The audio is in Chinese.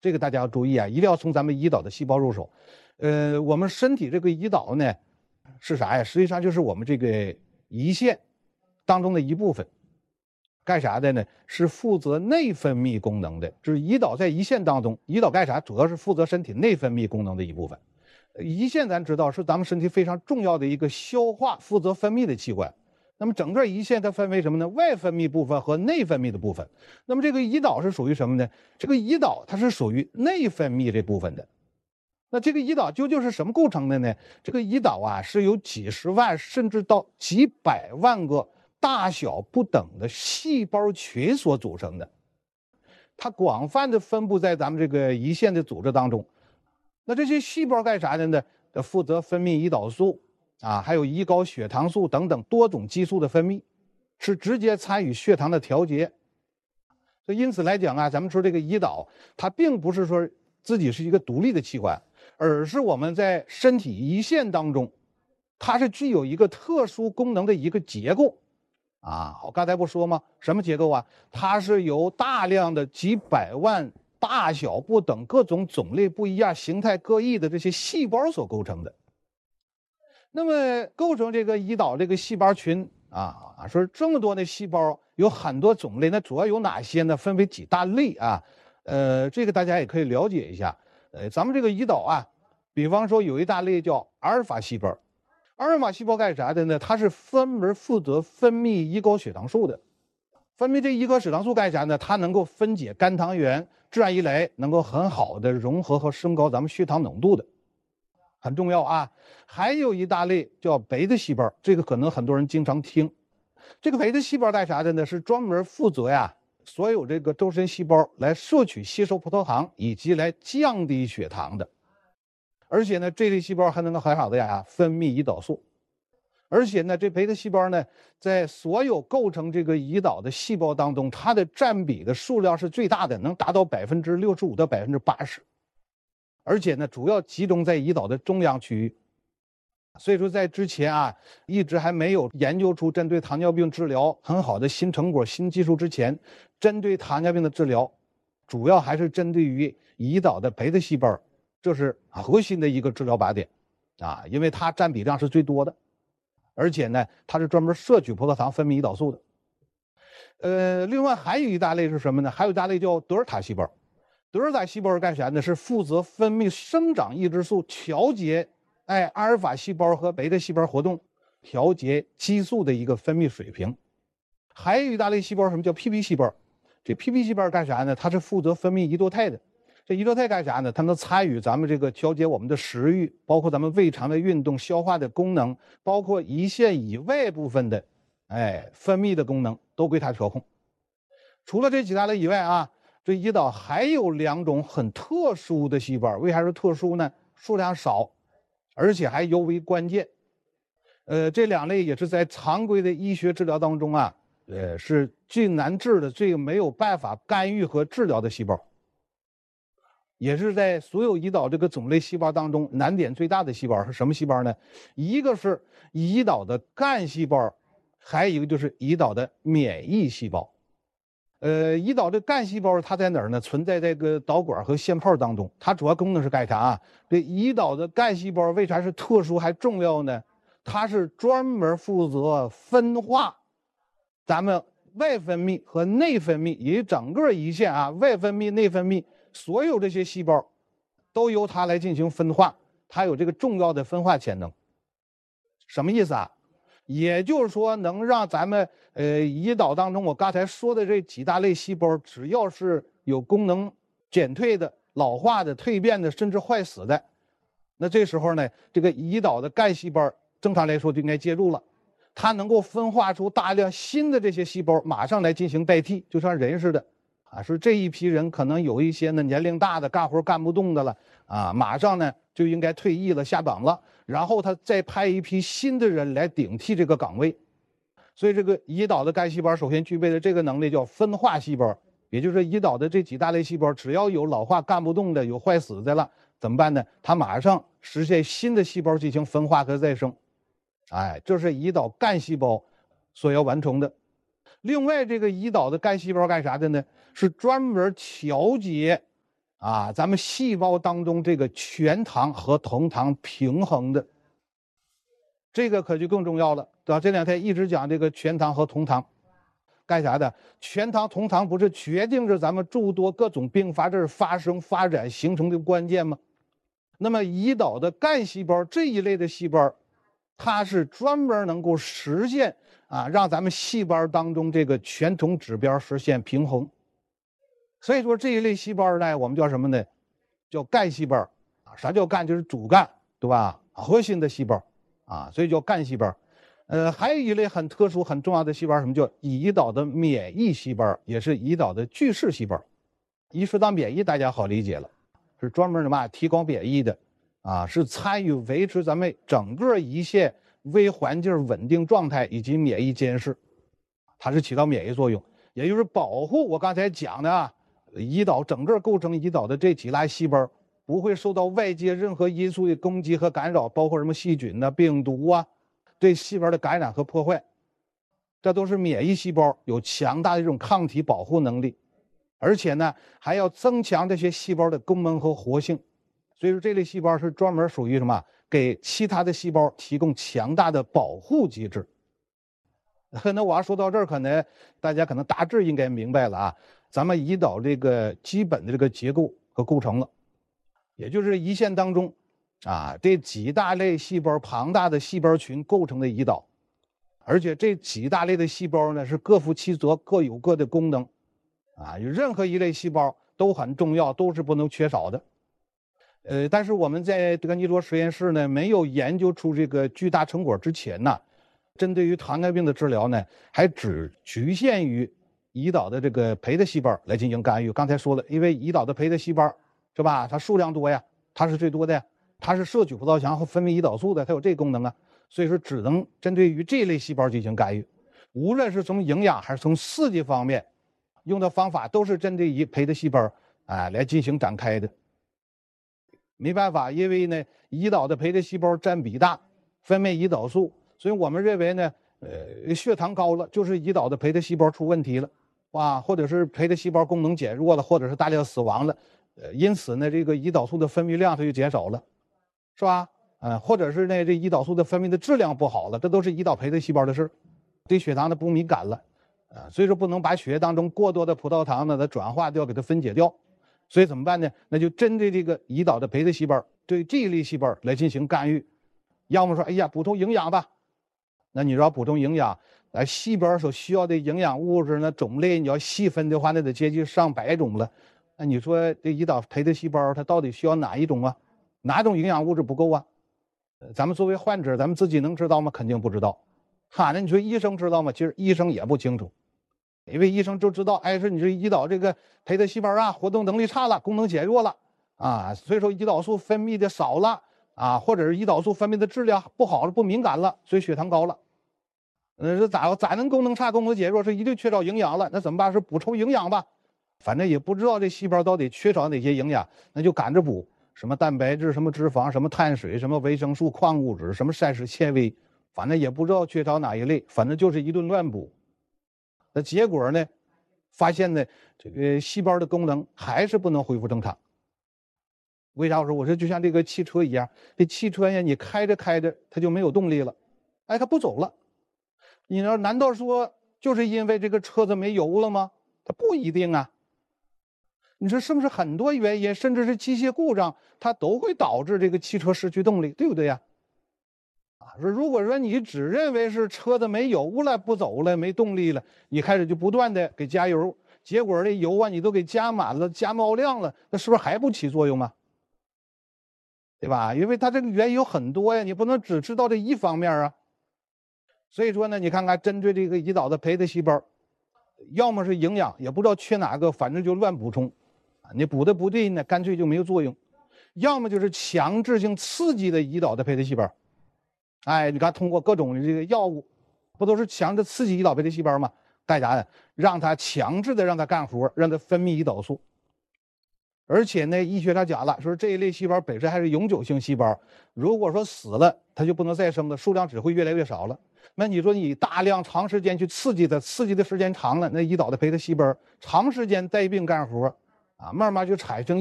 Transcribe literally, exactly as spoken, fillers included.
这个大家要注意啊，一定要从咱们胰岛的细胞入手。呃，我们身体这个胰岛呢是啥呀？实际上就是我们这个胰腺当中的一部分。干啥的呢？是负责内分泌功能的。就是胰岛在胰腺当中，胰岛干啥？主要是负责身体内分泌功能的一部分。胰腺咱知道是咱们身体非常重要的一个消化负责分泌的器官。那么整个胰腺它分为什么呢？外分泌部分和内分泌的部分。那么这个胰岛是属于什么呢？这个胰岛它是属于内分泌这部分的。那这个胰岛究竟是什么构成的呢？这个胰岛啊是由几十万甚至到几百万个大小不等的细胞群所组成的。它广泛的分布在咱们这个胰腺的组织当中。那这些细胞干啥的呢？负责分泌胰岛素啊，还有胰高血糖素等等多种激素的分泌，是直接参与血糖的调节。所以因此来讲啊，咱们说这个胰岛，它并不是说自己是一个独立的器官，而是我们在身体胰腺当中，它是具有一个特殊功能的一个结构啊。我刚才不说吗？什么结构啊？它是由大量的几百万大小不等、各种种类不一样、形态各异的这些细胞所构成的。那么构成这个胰岛这个细胞群啊，说这么多的细胞有很多种类，那主要有哪些呢？分为几大类啊。呃，这个大家也可以了解一下。呃，咱们这个胰岛啊，比方说有一大类叫阿尔法细胞。阿尔法细胞干啥的呢？它是专门负责分泌胰高血糖素的。分泌这胰高血糖素干啥呢？它能够分解肝糖原，这样一来能够很好的融合和升高咱们血糖浓度的。很重要啊。还有一大类叫贝塔细胞，这个可能很多人经常听。这个贝塔细胞干啥的呢？是专门负责呀所有这个周身细胞来摄取吸收葡萄糖以及来降低血糖的。而且呢，这类细胞还能够很好的呀分泌胰岛素。而且呢，这贝塔细胞呢，在所有构成这个胰岛的细胞当中，它的占比的数量是最大的，能达到百分之六十五到百分之八十。而且呢，主要集中在胰岛的中央区域。所以说，在之前啊，一直还没有研究出针对糖尿病治疗很好的新成果、新技术之前，针对糖尿病的治疗，主要还是针对于胰岛的贝塔细胞，这是核心的一个治疗靶点啊，因为它占比量是最多的，而且呢，它是专门摄取葡萄糖、分泌胰岛素的。呃，另外还有一大类是什么呢？还有一大类叫德尔塔细胞。德尔塔细胞是干啥呢？是负责分泌生长抑制素，调节哎阿尔法细胞和贝塔细胞活动，调节激素的一个分泌水平。还有一大类细胞，什么叫 P P 细胞？这 P P 细胞干啥呢？它是负责分泌胰岛肽的。这胰岛肽干啥呢？它能参与咱们这个调节我们的食欲，包括咱们胃肠的运动、消化的功能，包括胰腺以外部分的哎分泌的功能都归它调控。除了这几大类以外啊，这胰岛还有两种很特殊的细胞，为啥说特殊呢？数量少，而且还尤为关键。呃，这两类也是在常规的医学治疗当中啊，呃，是最难治的、最没有办法干预和治疗的细胞，也是在所有胰岛这个种类细胞当中难点最大的细胞是什么细胞呢？一个是胰岛的干细胞，还有一个就是胰岛的免疫细胞。呃，胰岛的干细胞它在哪儿呢？存在这个导管和腺泡当中。它主要功能是干啥啊？这胰岛的干细胞为啥是特殊还重要呢？它是专门负责分化咱们外分泌和内分泌，以及整个胰腺啊，外分泌、内分泌所有这些细胞都由它来进行分化，它有这个重要的分化潜能。什么意思啊？也就是说，能让咱们呃胰岛当中我刚才说的这几大类细胞，只要是有功能减退的、老化的、蜕变的，甚至坏死的，那这时候呢，这个胰岛的干细胞正常来说就应该介入了，它能够分化出大量新的这些细胞，马上来进行代替，就像人似的啊。说这一批人可能有一些呢年龄大的干活干不动的了啊，马上呢就应该退役了、下岗了。然后他再派一批新的人来顶替这个岗位，所以这个胰岛的干细胞首先具备的这个能力叫分化细胞，也就是胰岛的这几大类细胞，只要有老化干不动的、有坏死的了，怎么办呢？它马上实现新的细胞进行分化和再生，哎，这是胰岛干细胞所要完成的。另外，这个胰岛的干细胞干啥的呢？是专门调节啊，咱们细胞当中这个全糖和同糖平衡的，这个可就更重要了，对吧？这两天一直讲这个全糖和同糖，干啥的？全糖同糖不是决定着咱们诸多各种并发症发生、发展、形成的关键吗？那么胰岛的干细胞这一类的细胞，它是专门能够实现啊，让咱们细胞当中这个全酮指标实现平衡。所以说这一类细胞呢，我们叫什么呢？叫干细胞啊。啥叫干？就是主干，对吧？核心的细胞啊，所以叫干细胞。呃，还有一类很特殊、很重要的细胞，什么叫胰岛的免疫细胞，也是胰岛的巨噬细胞。一说到免疫，大家好理解了，是专门什么提高免疫的啊，是参与维持咱们整个胰腺微环境稳定状态以及免疫监视，它是起到免疫作用，也就是保护我刚才讲的啊。胰岛整个构成胰岛的这几类细胞不会受到外界任何因素的攻击和干扰，包括什么细菌呐、病毒啊，对细胞的感染和破坏，这都是免疫细胞有强大的这种抗体保护能力，而且呢还要增强这些细胞的功能和活性。所以说这类细胞是专门属于什么？给其他的细胞提供强大的保护机制。那我要说到这儿，可能大家可能大致应该明白了啊。咱们胰岛这个基本的这个结构和构成了，也就是胰腺当中啊这几大类细胞庞大的细胞群构成的胰岛，而且这几大类的细胞呢是各负其责，各有各的功能啊，有任何一类细胞都很重要，都是不能缺少的。呃，但是我们在德尼罗实验室呢没有研究出这个巨大成果之前呢，针对于糖尿病的治疗呢还只局限于胰岛的这个培的细胞来进行干预。刚才说了，因为胰岛的培的细胞是吧，它数量多呀，它是最多的呀，它是摄取葡萄糖和分泌胰岛素的，它有这功能啊，所以说只能针对于这类细胞进行干预。无论是从营养还是从刺激方面，用的方法都是针对于培的细胞啊来进行展开的。没办法，因为呢胰岛的培的细胞占比大，分泌胰岛素，所以我们认为呢，呃，血糖高了就是胰岛的培的细胞出问题了。啊，或者是培的细胞功能减弱了，或者是大量死亡了，呃，因此呢，这个胰岛素的分泌量它就减少了，是吧？嗯、呃，或者是呢，这胰岛素的分泌的质量不好了，这都是胰岛培的细胞的事，对血糖的不敏感了，啊、呃，所以说不能把血液当中过多的葡萄糖呢，它转化掉，给它分解掉，所以怎么办呢？那就针对这个胰岛的培的细胞，对这一类细胞来进行干预，要么说，哎呀，补充营养吧，那你说要补充营养。哎，细胞所需要的营养物质呢，种类你要细分的话，那得接近上百种了。那你说这胰岛培的细胞它到底需要哪一种啊？哪种营养物质不够啊？咱们作为患者，咱们自己能知道吗？肯定不知道。哈，那你说医生知道吗？其实医生也不清楚，因为医生就知道，哎，说你这胰岛这个培的细胞啊，活动能力差了，功能减弱了啊，所以说胰岛素分泌的少了啊，或者是胰岛素分泌的质量不好了，不敏感了，所以血糖高了。呃，这咋咋能功能差、功能减弱？是一定缺少营养了，那怎么办？是补充营养吧？反正也不知道这细胞到底缺少哪些营养，那就赶着补，什么蛋白质、什么脂肪、什么碳水、什么维生素、矿物质、什么膳食纤维，反正也不知道缺少哪一类，反正就是一顿乱补。那结果呢，发现呢，这个细胞的功能还是不能恢复正常。为啥我说？我说就像这个汽车一样，这汽车呀，你开着开着它就没有动力了，哎，它不走了。你说难道说就是因为这个车子没油了吗？它不一定啊。你说是不是很多原因，甚至是机械故障，它都会导致这个汽车失去动力，对不对呀？啊，说如果说你只认为是车子没油了、不走了、没动力了，你开始就不断的给加油，结果这油啊你都给加满了、加冒量了，那是不是还不起作用啊？对吧？因为它这个原因有很多呀，你不能只知道这一方面啊。所以说呢，你看看针对这个胰岛的培的细胞，要么是营养也不知道缺哪个，反正就乱补充，啊，你补的不对呢，干脆就没有作用；要么就是强制性刺激的胰岛的培的细胞，哎，你看通过各种这个药物，不都是强制刺激胰岛培的细胞吗？干啥呢？让它强制的让它干活，让它分泌胰岛素。而且呢，医学上讲了，说这一类细胞本身还是永久性细胞，如果说死了，它就不能再生了，数量只会越来越少了。那你说你大量长时间去刺激它，刺激的时间长了，那胰岛的培的细胞长时间带病干活啊，慢慢就产生